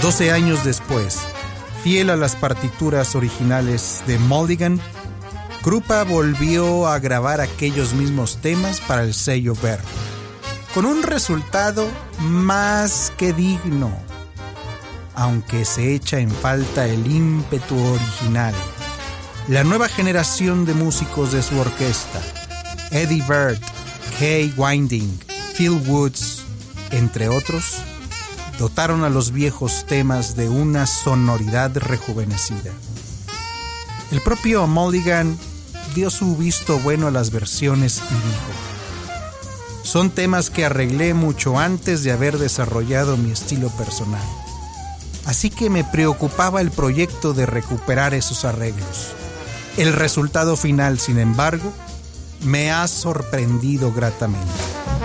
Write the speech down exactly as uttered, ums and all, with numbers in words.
Doce años después, fiel a las partituras originales de Mulligan, Krupa volvió a grabar aquellos mismos temas para el sello Verve, con un resultado más que digno, aunque se echa en falta el ímpetu original. La nueva generación de músicos de su orquesta, Eddie Bird, Kay Winding, Phil Woods, entre otros, dotaron a los viejos temas de una sonoridad rejuvenecida. El propio Mulligan dio su visto bueno a las versiones y dijo: son temas que arreglé mucho antes de haber desarrollado mi estilo personal, así que me preocupaba el proyecto de recuperar esos arreglos. El resultado final, sin embargo, me ha sorprendido gratamente.